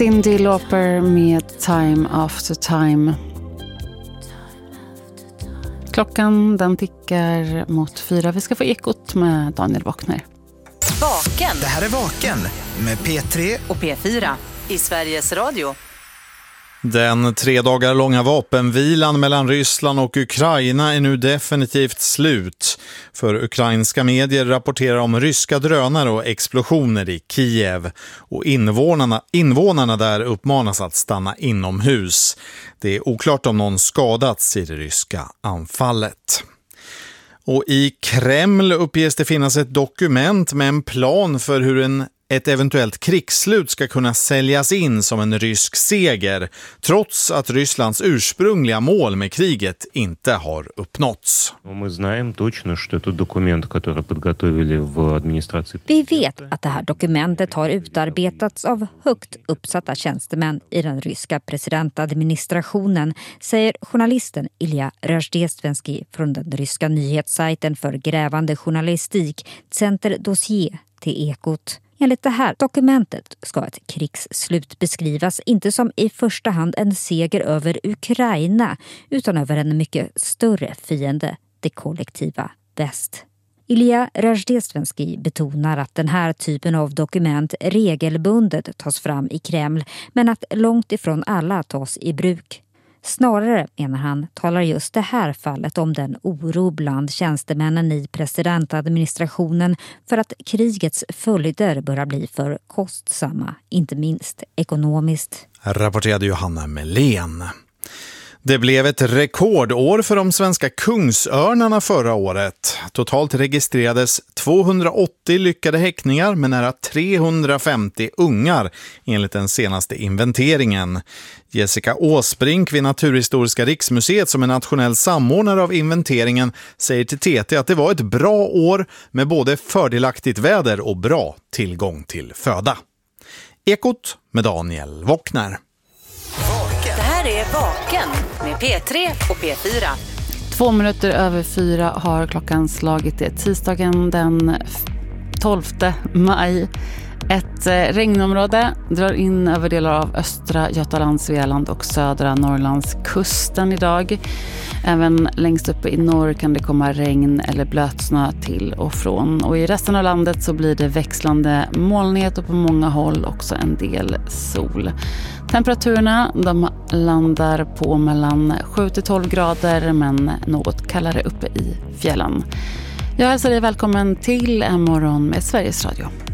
Cyndi Lauper med Time After Time. Klockan den tickar mot 4. Vi ska få ekot med Daniel Wockner. Vaken. Det här är Vaken med P3 och P4 i Sveriges Radio. Den 3 dagar långa vapenvilan mellan Ryssland och Ukraina är nu definitivt slut. För ukrainska medier rapporterar om ryska drönare och explosioner i Kiev. Och invånarna där uppmanas att stanna inomhus. Det är oklart om någon skadats i det ryska anfallet. Och i Kreml uppges det finnas ett dokument med en plan för hur ett eventuellt krigsslut ska kunna säljas in som en rysk seger, trots att Rysslands ursprungliga mål med kriget inte har uppnåtts. Vi vet att det här dokumentet har utarbetats av högt uppsatta tjänstemän i den ryska presidentadministrationen, säger journalisten Ilja Razdestvenskij från den ryska nyhetssajten för grävande journalistik Center Dossier till Ekot. Enligt det här dokumentet ska ett krigsslut beskrivas inte som i första hand en seger över Ukraina utan över en mycket större fiende, det kollektiva väst. Ilja Razdestvenskij betonar att den här typen av dokument regelbundet tas fram i Kreml men att långt ifrån alla tas i bruk. Snarare, menar han, talar just det här fallet om den oro bland tjänstemännen i presidentadministrationen för att krigets följder börjar bli för kostsamma, inte minst ekonomiskt. Rapporterade Johanna Melén. Det blev ett rekordår för de svenska kungsörnarna förra året. Totalt registrerades 280 lyckade häckningar med nära 350 ungar enligt den senaste inventeringen. Jessica Åsbrink vid Naturhistoriska riksmuseet som är nationell samordnare av inventeringen säger till TT att det var ett bra år med både fördelaktigt väder och bra tillgång till föda. Ekot med Daniel Wockner. Det här är Vaken med P3 och P4. 2 minuter över 4 har klockan slagit. Det tisdagen den 12 maj. Ett regnområde drar in över delar av östra Götaland, Svealand och södra Norrlands kusten idag. Även längst uppe i norr kan det komma regn eller blötsnö till och från. Och i resten av landet så blir det växlande molnighet och på många håll också en del sol. Temperaturen de landar på mellan 7-12 grader men något kallare uppe i fjällen. Jag hälsar dig välkommen till en morgon med Sveriges Radio.